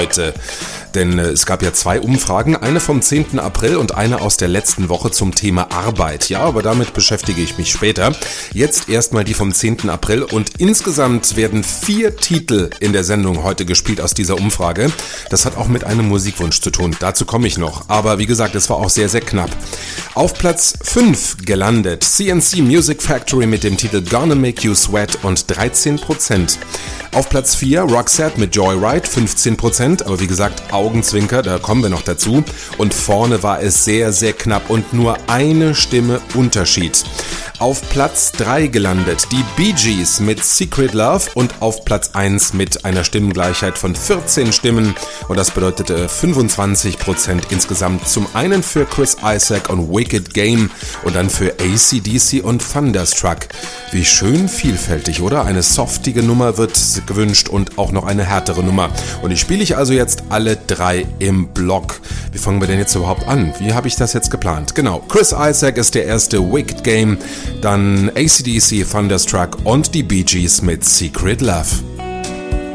heute. Denn es gab ja 2 Umfragen, eine vom 10. April und eine aus der letzten Woche zum Thema Arbeit. Ja, aber damit beschäftige ich mich später. Jetzt erstmal die vom 10. April und insgesamt werden 4 Titel in der Sendung heute gespielt aus dieser Umfrage. Das hat auch mit einem Musikwunsch zu tun, dazu komme ich noch. Aber wie gesagt, es war auch sehr, sehr knapp. Auf Platz 5 gelandet CNC Music Factory mit dem Titel Gonna Make You Sweat und 13%. Auf Platz 4 Roxette mit Joyride, 15%, aber wie gesagt, Augenzwinker, da kommen wir noch dazu. Und vorne war es sehr, sehr knapp und nur eine Stimme Unterschied. Auf Platz 3 gelandet die Bee Gees mit Secret Love und auf Platz 1 mit einer Stimmengleichheit von 14 Stimmen und das bedeutete 25% insgesamt. Zum einen für Chris Isaak und Wicked Game und dann für AC/DC und Thunderstruck. Wie schön vielfältig, oder? Eine softige Nummer wird gewünscht und auch noch eine härtere Nummer. Und die spiele ich also jetzt alle 3 im Block. Wie fangen wir denn jetzt überhaupt an? Wie habe ich das jetzt geplant? Genau, Chris Isaak ist der erste, Wicked Game, dann AC/DC, Thunderstruck und die Bee Gees mit Secret Love.